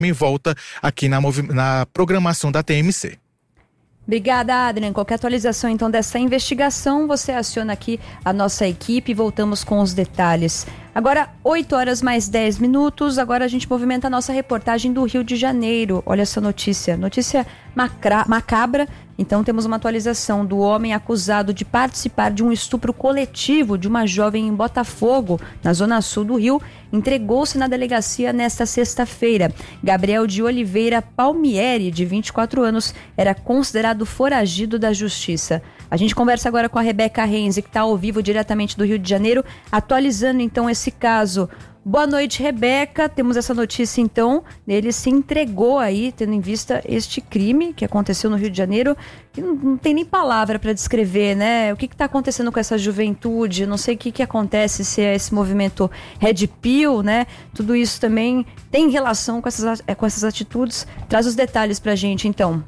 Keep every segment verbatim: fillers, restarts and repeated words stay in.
em volta aqui na, na programação da T M C. Obrigada, Adrian. Qualquer atualização, então, dessa investigação, você aciona aqui a nossa equipe e voltamos com os detalhes. Agora, oito horas mais dez minutos, agora a gente movimenta a nossa reportagem do Rio de Janeiro. Olha essa notícia, notícia macra, macabra. Então temos uma atualização do homem acusado de participar de um estupro coletivo de uma jovem em Botafogo, na zona sul do Rio, entregou-se na delegacia nesta sexta-feira. Gabriel de Oliveira Palmieri, de vinte e quatro anos, era considerado foragido da justiça. A gente conversa agora com a Rebeca Renzi, que está ao vivo diretamente do Rio de Janeiro, atualizando então esse caso. Boa noite, Rebeca. Temos essa notícia, então. Ele se entregou aí, tendo em vista este crime que aconteceu no Rio de Janeiro, que não, não tem nem palavra para descrever, né? O que está acontecendo com essa juventude? Não sei o que, que acontece, se é esse movimento Red Pill, né? Tudo isso também tem relação com essas, com essas atitudes. Traz os detalhes para a gente, então.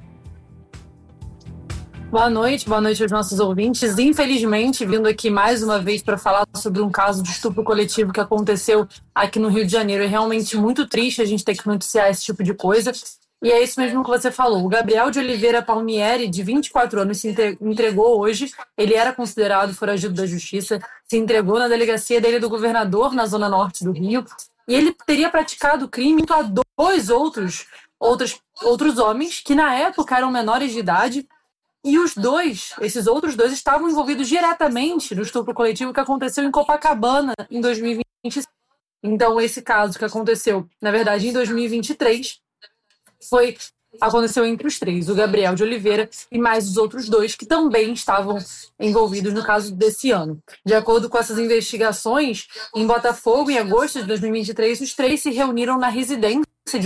Boa noite, boa noite aos nossos ouvintes. Infelizmente, vindo aqui mais uma vez para falar sobre um caso de estupro coletivo que aconteceu aqui no Rio de Janeiro. É realmente muito triste a gente ter que noticiar esse tipo de coisa. E é isso mesmo que você falou. O Gabriel de Oliveira Palmieri, de vinte e quatro anos, se entregou hoje. Ele era considerado foragido da justiça, se entregou na delegacia dele do governador, na zona norte do Rio. E ele teria praticado o crime junto a dois outros, outros, outros homens que na época eram menores de idade. E os dois, esses outros dois, estavam envolvidos diretamente no estupro coletivo que aconteceu em Copacabana em dois mil e vinte e cinco. Então, esse caso que aconteceu, na verdade, em dois mil e vinte e três, foi, aconteceu entre os três, o Gabriel de Oliveira e mais os outros dois que também estavam envolvidos no caso desse ano. De acordo com essas investigações, em Botafogo, em agosto de dois mil e vinte e três, os três se reuniram na residência de...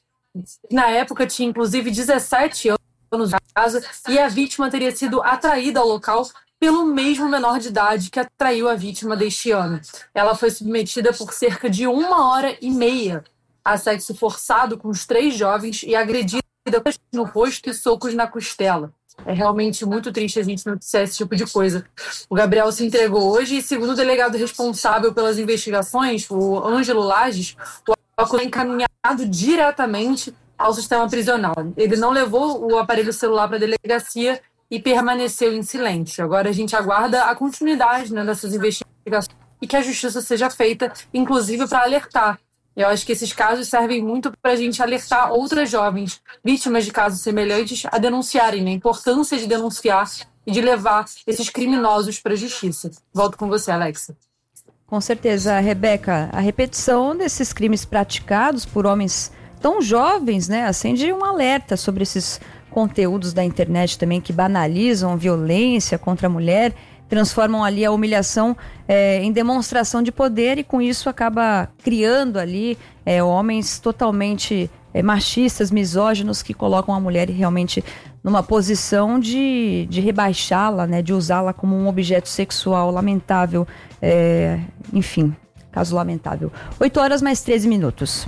Na época, tinha inclusive dezessete anos na casa, e a vítima teria sido atraída ao local pelo mesmo menor de idade que atraiu a vítima deste ano. Ela foi submetida por cerca de uma hora e meia a sexo forçado com os três jovens e agredida no rosto e socos na costela. É realmente muito triste a gente noticiar esse tipo de coisa. O Gabriel se entregou hoje e, segundo o delegado responsável pelas investigações, o Ângelo Lages, o acusado é encaminhado diretamente ao sistema prisional. Ele não levou o aparelho celular para a delegacia e permaneceu em silêncio. Agora a gente aguarda a continuidade, né, dessas investigações e que a justiça seja feita, inclusive para alertar. Eu acho que esses casos servem muito para a gente alertar outras jovens vítimas de casos semelhantes a denunciarem, né, a importância de denunciar e de levar esses criminosos para a justiça. Volto com você, Alexa. Com certeza, Rebeca. A repetição desses crimes praticados por homens tão jovens, né, acende um alerta sobre esses conteúdos da internet também que banalizam violência contra a mulher, transformam ali a humilhação é, em demonstração de poder e com isso acaba criando ali é, homens totalmente é, machistas, misóginos, que colocam a mulher realmente numa posição de, de rebaixá-la, né, de usá-la como um objeto sexual. Lamentável, é, enfim, caso lamentável. oito horas mais treze minutos.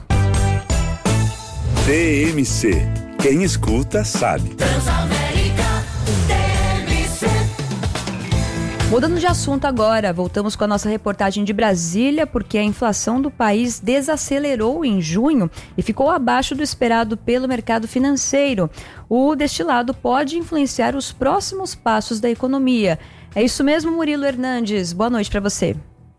T M C. Quem escuta sabe. Transamérica T M C. Mudando de assunto agora, voltamos com a nossa reportagem de Brasília, porque a inflação do país desacelerou em junho e ficou abaixo do esperado pelo mercado financeiro. O destilado pode influenciar os próximos passos da economia. É isso mesmo, Murilo Hernandes. Boa noite para você.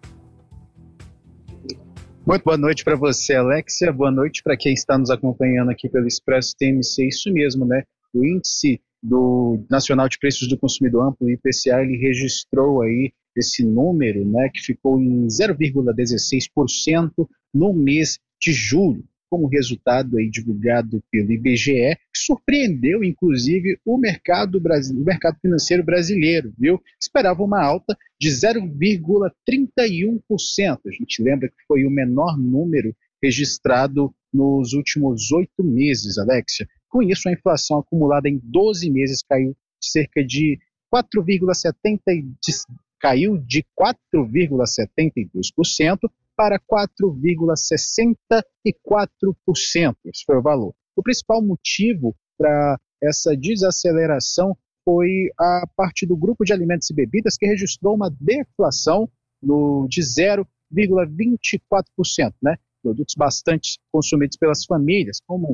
Muito boa noite para você, Alexia. Boa noite para quem está nos acompanhando aqui pelo Expresso T M C. Isso mesmo, né? O índice do Nacional de Preços do Consumidor Amplo, o I P C A, ele registrou aí esse número, né, que ficou em zero vírgula dezesseis por cento no mês de julho, como resultado aí divulgado pelo I B G E, que surpreendeu inclusive o mercado, brasile... o mercado financeiro brasileiro, viu? Esperava uma alta de zero vírgula trinta e um por cento. A gente lembra que foi o menor número registrado nos últimos oito meses, Alexia. Com isso, a inflação acumulada em doze meses caiu cerca de quatro vírgula setenta por cento, caiu de quatro vírgula setenta e dois por cento para quatro vírgula sessenta e quatro por cento. Esse foi o valor. O principal motivo para essa desaceleração foi a parte do grupo de alimentos e bebidas, que registrou uma deflação no, de zero vírgula vinte e quatro por cento, né? produtos bastante consumidos pelas famílias, como